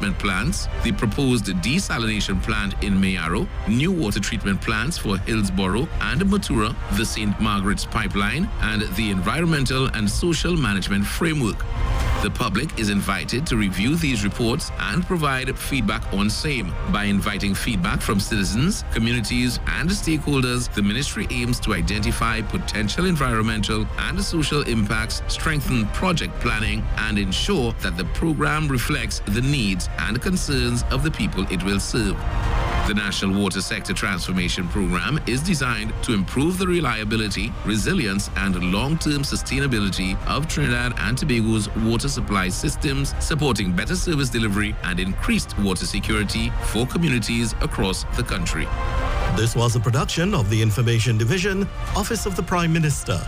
treatment plants, the proposed desalination plant in Mayaro, new water treatment plants for Hillsborough and Matura, the St. Margaret's pipeline, and the environmental and social management framework. The public is invited to review these reports and provide feedback on same. By inviting feedback from citizens, communities, and stakeholders, the ministry aims to identify potential environmental and social impacts, strengthen project planning, and ensure that the program reflects the needs and concerns of the people it will serve. The National Water Sector Transformation Program is designed to improve the reliability, resilience, and long-term sustainability of Trinidad and Tobago's water supply systems, supporting better service delivery and increased water security for communities across the country. This was a production of the Information Division, Office of the Prime Minister.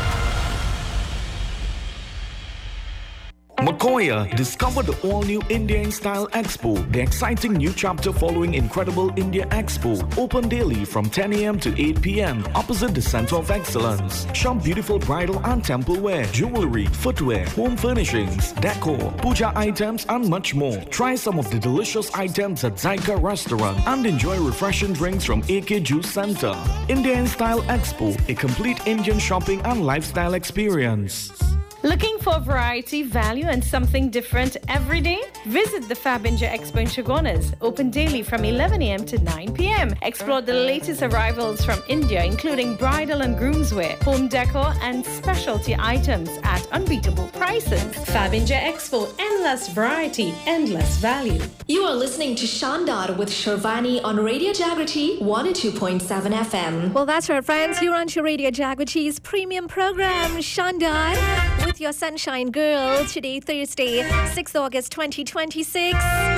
Makoya, discover the all-new India in Style Expo, the exciting new chapter following Incredible India Expo. Open daily from 10 a.m. to 8 p.m. opposite the Center of Excellence. Shop beautiful bridal and temple wear, jewelry, footwear, home furnishings, decor, puja items, and much more. Try some of the delicious items at Zyka Restaurant and enjoy refreshing drinks from AK Juice Center. India in Style Expo, a complete Indian shopping and lifestyle experience. Looking for variety, value, and something different every day? Visit the Fabinja Expo in Chaguanas, open daily from 11 a.m. to 9 p.m. Explore the latest arrivals from India, including bridal and groomswear, home decor, and specialty items at unbeatable prices. Fabinja Expo, endless variety, endless value. You are listening to Shandar with Sharvani on Radio Jagriti 102.7 FM. Well, that's right, friends. You're on to Radio Jagriti's premium program, Shandar, with your Sunshine Girl. Today, Thursday, 6th August 2026.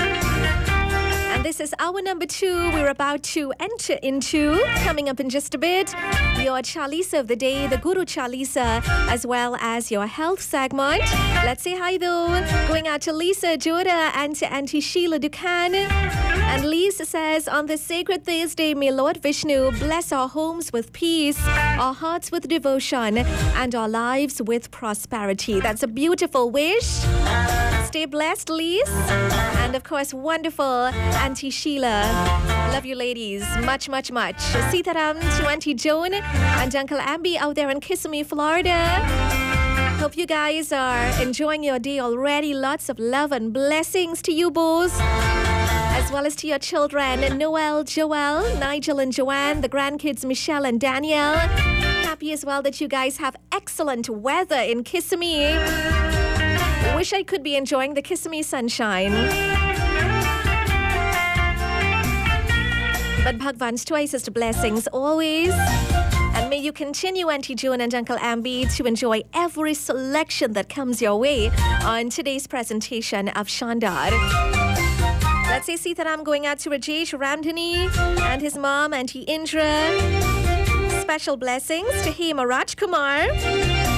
And this is hour number 2 we're about to enter into. Coming up in just a bit, your Chalisa of the day, the Guru Chalisa, as well as your health segment. Let's say hi though. Going out to Lisa Joda and to Auntie Sheila Dukan. And Lisa says, on this sacred Thursday, may Lord Vishnu bless our homes with peace, our hearts with devotion, and our lives with prosperity. That's a beautiful wish. Stay blessed, Lise. And of course, wonderful Auntie Sheila. Love you, ladies. Much, much, much. Sitaram to Auntie Joan and Uncle Ambi out there in Kissimmee, Florida. Hope you guys are enjoying your day already. Lots of love and blessings to you both, as well as to your children, Noel, Joel, Nigel and Joanne, the grandkids, Michelle and Danielle. Happy as well that you guys have excellent weather in Kissimmee. Wish I could be enjoying the Kissimmee sunshine. But Bhagwan's choicest blessings always. And may you continue, Auntie June and Uncle Ambi, to enjoy every selection that comes your way on today's presentation of Shandar. Let's say Sitaram going out to Rajesh Ramdhani and his mom, Auntie Indra. Special blessings to Hema Rajkumar.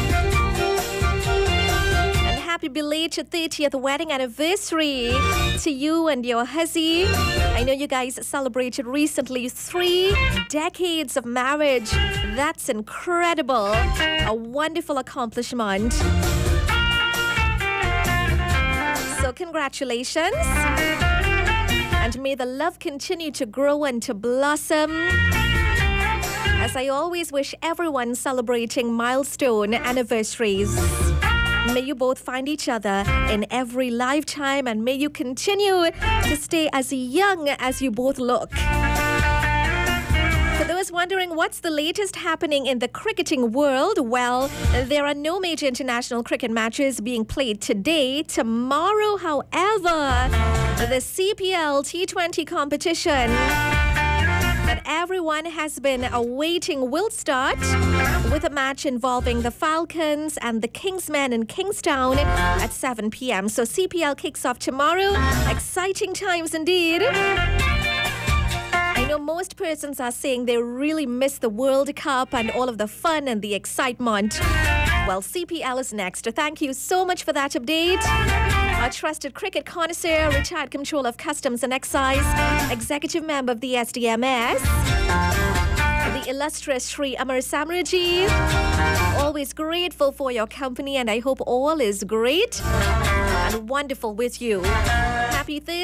Happy belated 30th wedding anniversary to you and your huzzy. I know you guys celebrated recently 3 decades of marriage. That's incredible. A wonderful accomplishment. So congratulations. And may the love continue to grow and to blossom. As I always wish everyone celebrating milestone anniversaries. May you both find each other in every lifetime, and may you continue to stay as young as you both look. For those wondering what's the latest happening in the cricketing world, well, there are no major international cricket matches being played today. Tomorrow, however, the CPL T20 competition that everyone has been awaiting will start with a match involving the Falcons and the Kingsmen in Kingstown at 7 p.m. So CPL kicks off tomorrow. Exciting times indeed. I know most persons are saying they really miss the World Cup and all of the fun and the excitement. Well, CPL is next. Thank you so much for that update. Our trusted cricket connoisseur, retired Comptroller of Customs and Excise, executive member of the SDMS, the illustrious Sri Amar Samraji. Always grateful for your company, and I hope all is great and wonderful with you. Happy Thursday.